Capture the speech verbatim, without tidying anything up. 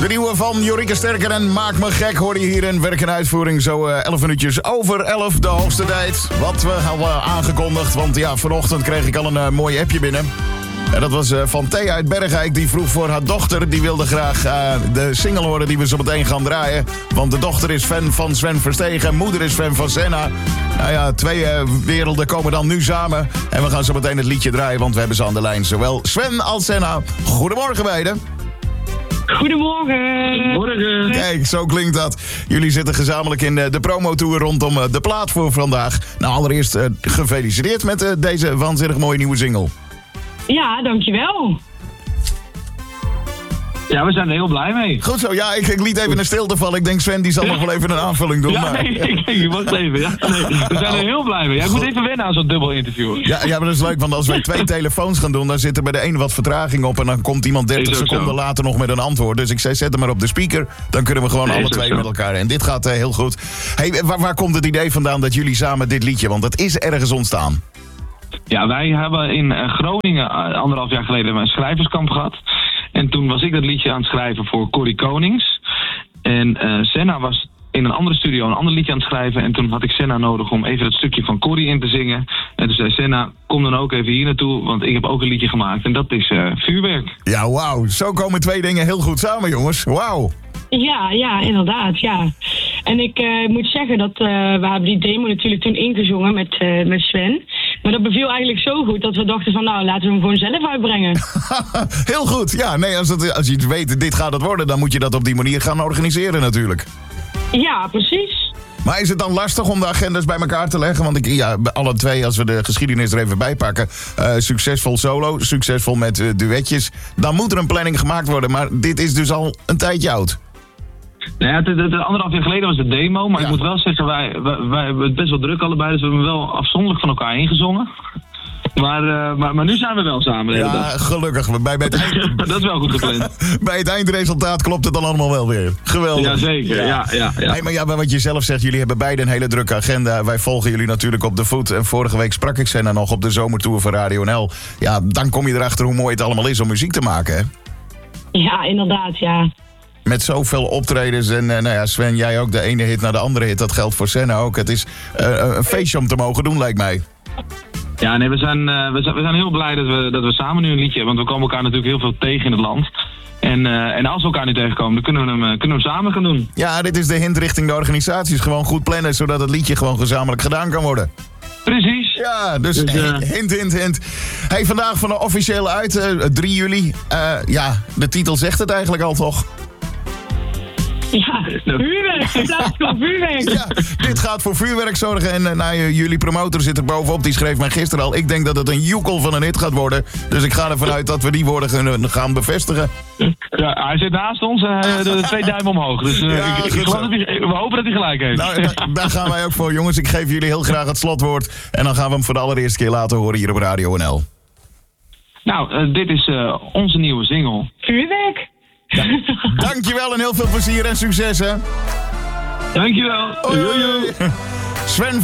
De nieuwe van Jorike Sterker en Maak Me Gek hoor je hier in werk en uitvoering. Zo uh, elf minuutjes over elf, de hoogste tijd. Wat we hadden aangekondigd, want ja, vanochtend kreeg ik al een uh, mooi appje binnen. En dat was uh, van Thea uit Bergijk. Die vroeg voor haar dochter. Die wilde graag uh, de single horen die we zo meteen gaan draaien. Want de dochter is fan van Sven Verstegen. Moeder is fan van Senna. Nou ja, twee uh, werelden komen dan nu samen. En we gaan zo meteen het liedje draaien, want we hebben ze aan de lijn. Zowel Sven als Senna. Goedemorgen beiden. Goedemorgen. Goedemorgen. Kijk, zo klinkt dat. Jullie zitten gezamenlijk in de promotour rondom de plaat voor vandaag. Nou, allereerst uh, gefeliciteerd met uh, deze waanzinnig mooie nieuwe single. Ja, dankjewel. Ja, we zijn er heel blij mee. Goed zo, ja, ik, ik liet even een stilte vallen. Ik denk Sven, die zal nog wel even een aanvulling doen. Ja, maar... nee, ik denk, wacht even. Ja, nee, we zijn er heel blij mee. Jij moet even wennen aan zo'n dubbel interview. Ja, ja, maar dat is leuk, want als wij twee telefoons gaan doen, dan zit er bij de ene wat vertraging op en dan komt iemand dertig seconden zo. later nog met een antwoord. Dus ik zei, zet hem maar op de speaker, dan kunnen we gewoon nee, alle twee zo. met elkaar. En dit gaat uh, heel goed. Hey, waar, waar komt het idee vandaan dat jullie samen dit liedje, want dat is ergens ontstaan? Ja, wij hebben in Groningen anderhalf jaar geleden een schrijverskamp gehad. En toen was ik dat liedje aan het schrijven voor Corrie Konings. En uh, Senna was in een andere studio een ander liedje aan het schrijven. En toen had ik Senna nodig om even dat stukje van Corrie in te zingen. En toen zei Senna, kom dan ook even hier naartoe, want ik heb ook een liedje gemaakt. En dat is uh, Vuurwerk. Ja, wauw. Zo komen twee dingen heel goed samen, jongens. Wauw. Ja, ja, inderdaad, ja. En ik uh, moet zeggen dat uh, we hebben die demo natuurlijk toen ingezongen met, uh, met Sven. Maar dat beviel eigenlijk zo goed dat we dachten van nou, laten we hem gewoon zelf uitbrengen. Heel goed. Ja, nee, als, het, als je iets weet, dit gaat het worden, dan moet je dat op die manier gaan organiseren natuurlijk. Ja, precies. Maar is het dan lastig om de agendas bij elkaar te leggen? Want ik, ja, alle twee, als we de geschiedenis er even bij pakken. Uh, succesvol solo, succesvol met uh, duetjes. Dan moet er een planning gemaakt worden, maar dit is dus al een tijdje oud. Nou ja, het, het, het anderhalf jaar geleden was de demo, maar ja. Ik moet wel zeggen, wij, wij, wij hebben het best wel druk allebei, dus we hebben wel afzonderlijk van elkaar ingezongen. Maar, uh, maar, maar nu zijn we wel samen. Ja, dag. Gelukkig. Bij, bij het eind... dat is wel goed gepland. Bij het eindresultaat klopt het dan allemaal wel weer. Geweldig. Jazeker, ja. ja, ja, ja. Hey, maar ja, wat je zelf zegt, jullie hebben beide een hele drukke agenda. Wij volgen jullie natuurlijk op de voet. En vorige week sprak ik Senna nog op de zomertour van Radio N L. Ja, dan kom je erachter hoe mooi het allemaal is om muziek te maken, hè? Ja, inderdaad, ja. Met zoveel optredens en uh, nou ja, Sven, jij ook de ene hit naar de andere hit. Dat geldt voor Senna ook. Het is uh, een feestje om te mogen doen, lijkt mij. Ja, nee, we zijn, uh, we zijn, we zijn heel blij dat we, dat we samen nu een liedje hebben. Want we komen elkaar natuurlijk heel veel tegen in het land. En, uh, en als we elkaar nu tegenkomen, dan kunnen we, hem, uh, kunnen we hem samen gaan doen. Ja, dit is de hint richting de organisaties. Gewoon goed plannen, zodat het liedje gewoon gezamenlijk gedaan kan worden. Precies. Ja, dus, dus uh... hint, hint, hint. Hey, vandaag van de officiële uit, uh, drie juli. Uh, ja, de titel zegt het eigenlijk al, toch? Ja, vuurwerk. In plaats van vuurwerk. Ja, dit gaat voor vuurwerk zorgen. En uh, nou, jullie promotor zit er bovenop. Die schreef mij gisteren al. Ik denk dat het een joekel van een hit gaat worden. Dus ik ga ervan uit dat we die woorden gaan, gaan bevestigen. Ja, hij zit naast ons. Uh, de, de twee duimen omhoog. Dus uh, ja, ik, ik geloof dat hij, we hopen dat hij gelijk heeft. Nou, da, daar gaan wij ook voor, jongens. Ik geef jullie heel graag het slotwoord. En dan gaan we hem voor de allereerste keer laten horen hier op Radio N L. Nou, uh, dit is uh, onze nieuwe single. Vuurwerk. Ja, dankjewel en heel veel plezier en succes, hè. Dankjewel. Hoi, hoi. Sven